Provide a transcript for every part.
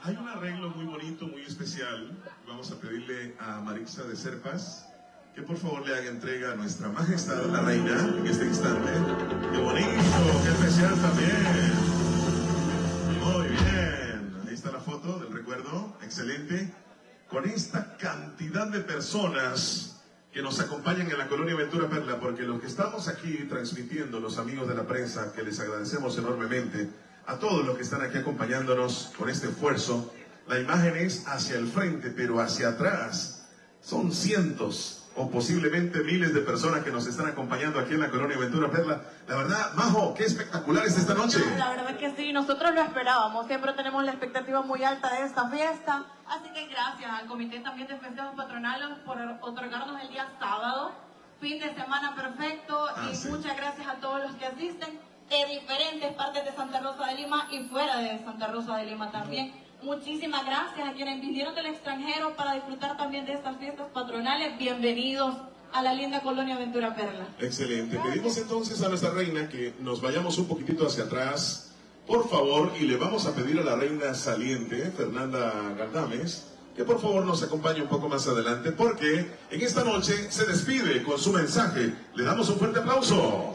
Hay un arreglo muy bonito, muy especial. Vamos a pedirle a Marixa de Serpas que por favor le haga entrega a nuestra majestad, la reina, en este instante. ¡Qué bonito! ¡Qué especial también! Muy bien. Ahí está la foto del recuerdo. Excelente. Con esta cantidad de personas que nos acompañan en la Colonia Ventura Perla, porque los que estamos aquí transmitiendo, los amigos de la prensa, que les agradecemos enormemente, a todos los que están aquí acompañándonos con este esfuerzo, la imagen es hacia el frente, pero hacia atrás son cientos o posiblemente miles de personas que nos están acompañando aquí en la Colonia Ventura Perla. La verdad, Majo, qué espectacular es esta noche. La verdad que sí, nosotros lo esperábamos, siempre tenemos la expectativa muy alta de esta fiesta, así que gracias al Comité también de Festejos Patronales por otorgarnos el día sábado, fin de semana perfecto, y sí, muchas gracias a todos los que asisten de diferentes partes de Santa Rosa de Lima y fuera de Santa Rosa de Lima también. Muchísimas gracias a quienes vinieron del extranjero para disfrutar también de estas fiestas patronales. Bienvenidos a la linda Colonia Ventura Perla. Excelente. Pedimos entonces a nuestra reina que nos vayamos un poquitito hacia atrás, por favor, y le vamos a pedir a la reina saliente, Fernanda Galdames, que por favor nos acompañe un poco más adelante, porque en esta noche se despide con su mensaje. Le damos un fuerte aplauso.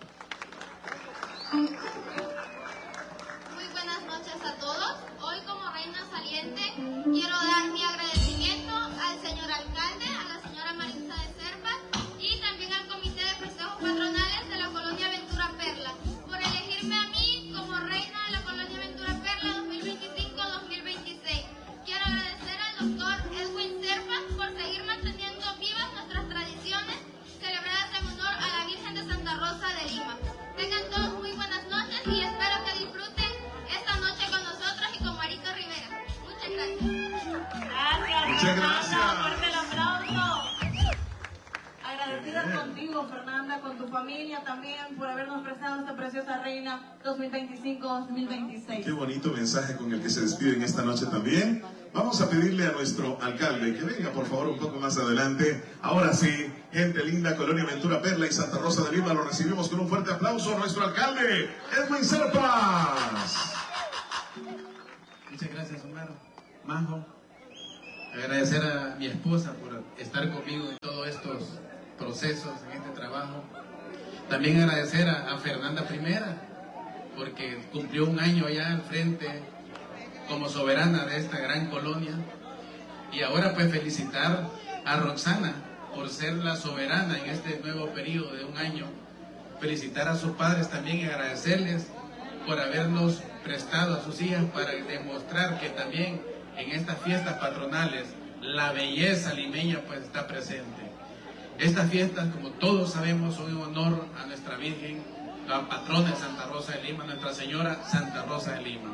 Quiero dar mi agradecimiento al señor alcalde, a la señora Marixa de Serpas y también al Comité de Festejos Patronales de la Colonia Ventura Perla por elegirme a mí como reina de la Colonia Ventura Perla 2025-2026. Quiero agradecer al doctor Edwin Serpas por seguir manteniendo vivas nuestras tradiciones celebradas en honor a la Virgen de Santa Rosa de Lima. Tengan todos muy buenas noches y espero que disfruten esta noche con nosotros y con Marito Rivera. Muchas gracias. Gracias. Muchas gracias. Fuerte el aplauso. Agradecida contigo, Fernanda, con tu familia también por habernos prestado esta preciosa reina 2025-2026. Qué bonito mensaje con el que se despiden esta noche también. Vamos a pedirle a nuestro alcalde que venga por favor un poco más adelante. Ahora sí, gente linda, Colonia Ventura Perla y Santa Rosa de Lima, lo recibimos con un fuerte aplauso a nuestro alcalde, Edwin Serpas. Muchas gracias, Omar. Majo, agradecer a mi esposa por estar conmigo en todos estos procesos, en este trabajo. También agradecer a Fernanda I, porque cumplió un año allá al frente como soberana de esta gran colonia. Y ahora pues felicitar a Roxana por ser la soberana en este nuevo periodo de un año. Felicitar a sus padres también y agradecerles por habernos prestado a sus hijas para demostrar que también en estas fiestas patronales la belleza limeña pues está presente. Estas fiestas, como todos sabemos, son en honor a nuestra Virgen, la patrona de Santa Rosa de Lima, Nuestra Señora Santa Rosa de Lima.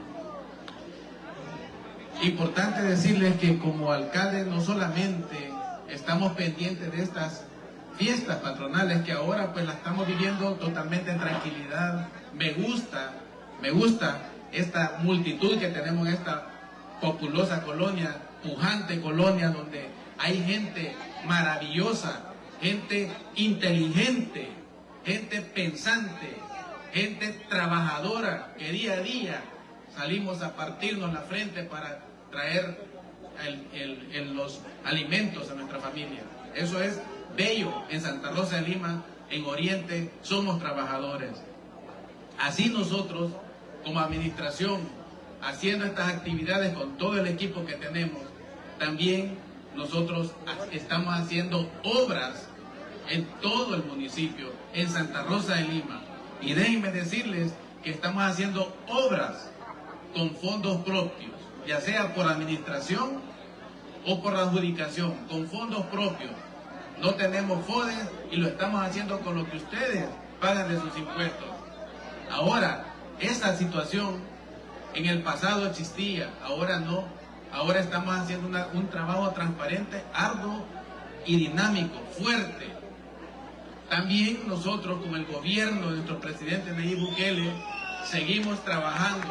Importante decirles que como alcalde no solamente estamos pendientes de estas fiestas patronales que ahora pues las estamos viviendo totalmente en tranquilidad. Me gusta esta multitud que tenemos en esta populosa colonia, pujante colonia, donde hay gente maravillosa, gente inteligente, gente pensante, gente trabajadora, que día a día salimos a partirnos la frente para traer los alimentos a nuestra familia. Eso es bello. En Santa Rosa de Lima, en Oriente, somos trabajadores. Así nosotros, como administración, haciendo estas actividades con todo el equipo que tenemos, también nosotros estamos haciendo obras en todo el municipio, en Santa Rosa de Lima. Y déjenme decirles que estamos haciendo obras con fondos propios, ya sea por administración o por adjudicación, con fondos propios. No tenemos FODES y lo estamos haciendo con lo que ustedes pagan de sus impuestos. Ahora, esa situación en el pasado existía, ahora no. Ahora estamos haciendo un trabajo transparente, arduo y dinámico, fuerte. También nosotros, como el gobierno de nuestro presidente Nayib Bukele, seguimos trabajando.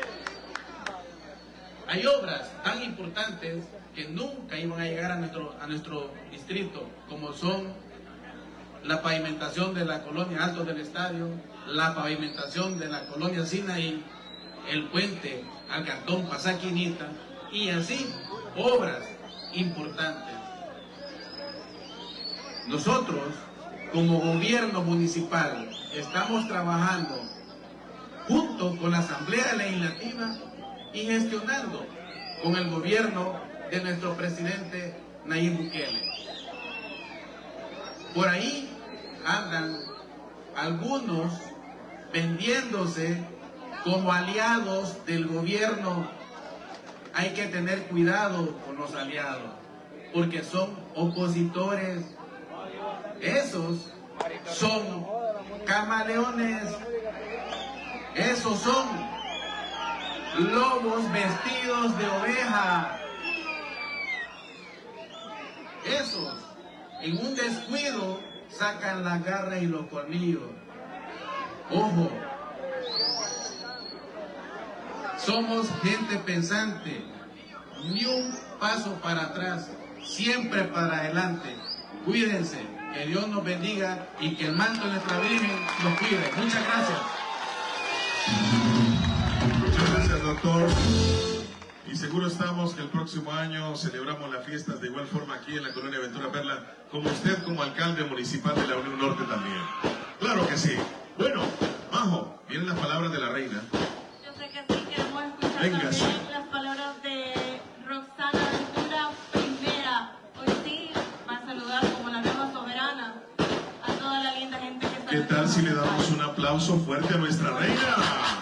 Hay obras tan importantes que nunca iban a llegar a nuestro distrito, como son la pavimentación de la colonia Alto del Estadio, la pavimentación de la colonia Sinaí, el puente al cantón Pasaquinita, y así obras importantes. Nosotros, como gobierno municipal, estamos trabajando junto con la Asamblea Legislativa y gestionando con el gobierno de nuestro presidente Nayib Bukele. Por ahí andan algunos vendiéndose como aliados del gobierno. Hay que tener cuidado con los aliados, porque son opositores. Esos son camaleones. Esos son lobos vestidos de oveja. Esos, en un descuido, sacan las garras y los colmillos. Ojo, somos gente pensante, ni un paso para atrás, siempre para adelante. Cuídense, que Dios nos bendiga y que el manto de nuestra Virgen nos cuide. Muchas gracias. Muchas gracias, doctor. Y seguro estamos que el próximo año celebramos las fiestas de igual forma aquí en la colonia Ventura Perla, como usted como alcalde municipal de la Unión Norte también. Claro que sí. Bueno, Majo, vienen las palabras de la reina. Yo sé que sí, queremos escuchar Véngase. también las palabras de Roxana Ventura primera. Hoy sí va a saludar como la nueva soberana a toda la linda gente que está. ¿Qué tal si le damos un aplauso fuerte a nuestra reina?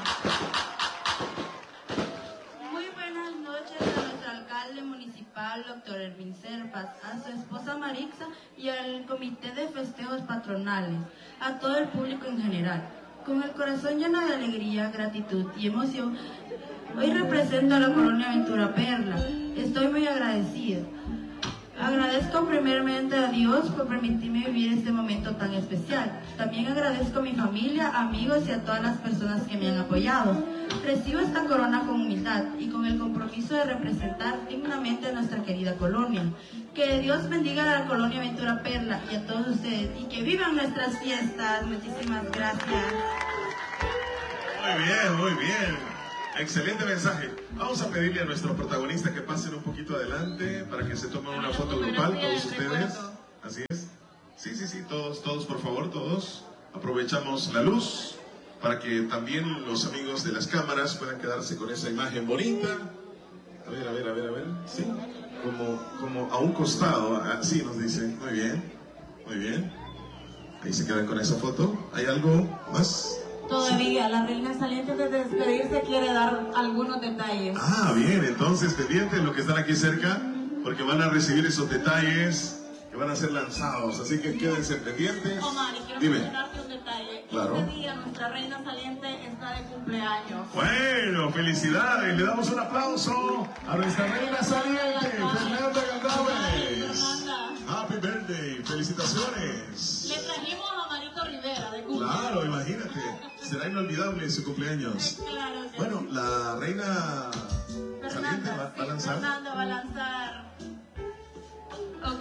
Muy buenas noches a nuestro alcalde municipal, doctor Ervin Serpas, a su esposa Marixa y al comité de festejos patronales, a todo el público en general. Con el corazón lleno de alegría, gratitud y emoción, hoy represento a la colonia Ventura Perla. Estoy muy agradecida. Agradezco primeramente a Dios por permitirme vivir este momento tan especial. También agradezco a mi familia, amigos y a todas las personas que me han apoyado. Recibo esta corona con humildad y con el compromiso de representar dignamente a nuestra querida colonia. Que Dios bendiga a la colonia Ventura Perla y a todos ustedes y que vivan nuestras fiestas. Muchísimas gracias. Muy bien, muy bien. Excelente mensaje. Vamos a pedirle a nuestro protagonista que pasen un poquito adelante para que se tomen una foto grupal, todos ustedes. Así es. Sí, todos, por favor, todos. Aprovechamos la luz para que también los amigos de las cámaras puedan quedarse con esa imagen bonita. A ver. Sí, como a un costado, así nos dice. Muy bien. Ahí se quedan con esa foto. ¿Hay algo más? Todavía, la reina saliente antes de despedirse quiere dar algunos detalles. Ah, bien, entonces pendientes los que están aquí cerca, porque van a recibir esos detalles que van a ser lanzados, así que quédense pendientes. Omar, y quiero Dime. mencionarte un detalle. Claro. Este día nuestra reina saliente está de cumpleaños. Bueno, felicidades, le damos un aplauso a nuestra reina saliente, Fernanda Galdames. Happy birthday, felicitaciones. Le trajimos a Marito Rivera de cumpleaños. Claro, imagínate, será inolvidable su cumpleaños. Claro que Bueno, sí. la reina saliente va a lanzar. Fernanda va a lanzar. Ok,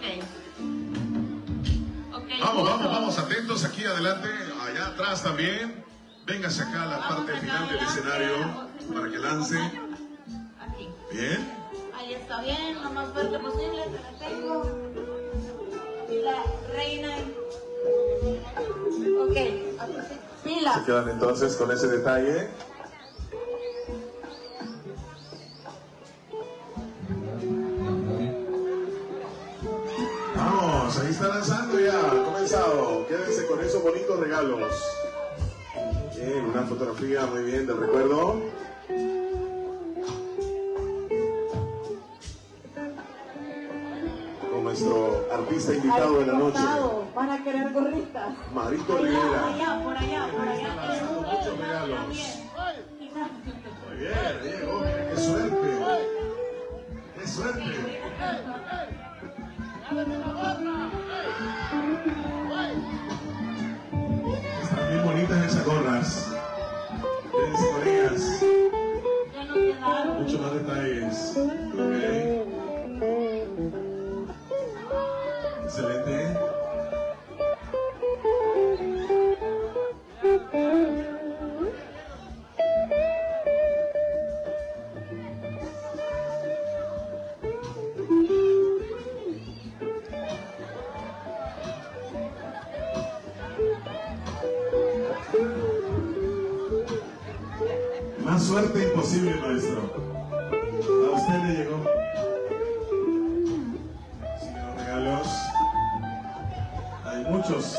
Vamos, atentos aquí adelante, allá atrás también. Véngase acá a la Vamos parte acá final del adelante. escenario para que lance. Aquí. Bien. Ahí está bien, lo más fuerte posible, te la tengo. Y la reina. Ok, aquí sí. Pila. Se quedan entonces con ese detalle. Vamos, ahí está lanzando ya, ha comenzado. Quédense con esos bonitos regalos. Bien, una fotografía muy bien del recuerdo. Con nuestro artista invitado de la noche, Van a querer gorritas. Marito Rivera. Por allá. Lanzando muchos regalos. Muy bien, oh, mira, qué suerte. Qué suerte. Están bien bonitas esas gorras. Quédense con ellas. Ya no quedaron. Muchos más detalles. Ok. Excelente. suerte imposible, maestro. A usted le llegó. Siguen los regalos. Hay muchos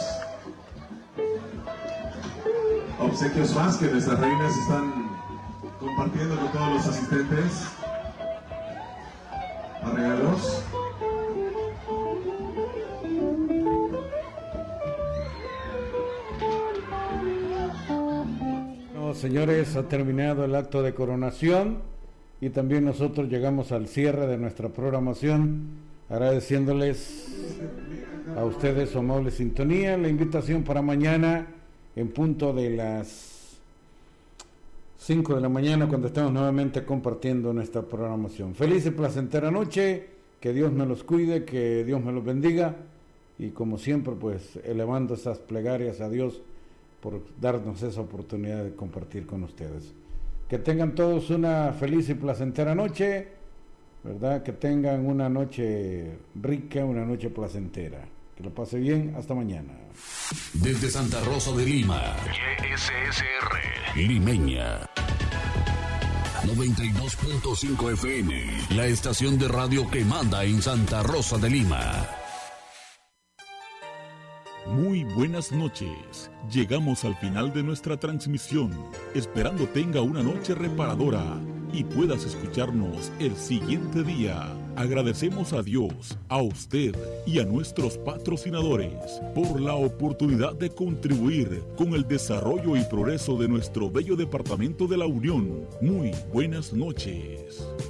obsequios más que nuestras reinas están compartiendo con todos los asistentes. Más regalos. Señores, ha terminado el acto de coronación y también nosotros llegamos al cierre de nuestra programación, agradeciéndoles a ustedes su amable sintonía. La invitación para mañana en punto de las 5 de la mañana, cuando estamos nuevamente compartiendo nuestra programación. Feliz y placentera noche, que Dios me los cuide, que Dios me los bendiga, y como siempre, pues elevando esas plegarias a Dios por darnos esa oportunidad de compartir con ustedes. Que tengan todos una feliz y placentera noche, ¿verdad? Que tengan una noche rica, una noche placentera. Que lo pase bien, hasta mañana. Desde Santa Rosa de Lima, YSSR Limeña 92.5 FM, la estación de radio que manda en Santa Rosa de Lima. Muy buenas noches. Llegamos al final de nuestra transmisión, esperando tenga una noche reparadora y puedas escucharnos el siguiente día. Agradecemos a Dios, a usted y a nuestros patrocinadores por la oportunidad de contribuir con el desarrollo y progreso de nuestro bello departamento de La Unión. Muy buenas noches.